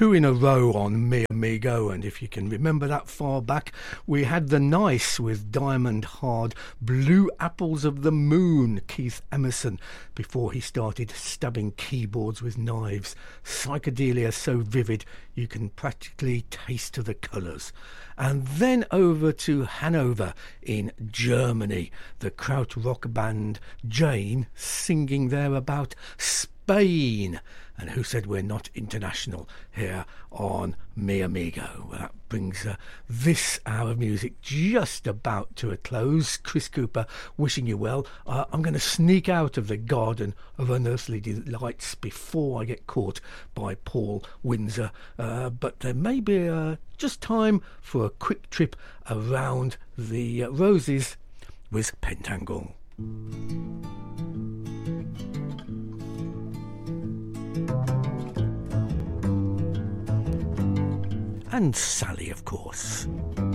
two in a row on Me Amigo, and if you can remember that far back, we had The Nice with Diamond Hard, Blue Apples of the Moon, Keith Emerson, before he started stabbing keyboards with knives. Psychedelia so vivid you can practically taste the colours. And then over to Hanover in Germany, the krautrock band Jane singing there about Spain. And who said we're not international here on Me Amigo? Well, that brings this hour of music just about to a close. Chris Cooper wishing you well. I'm going to sneak out of the Garden of Unearthly Delights before I get caught by Paul Windsor. But there may be just time for a quick trip around the roses with Pentangle. And Sally, of course.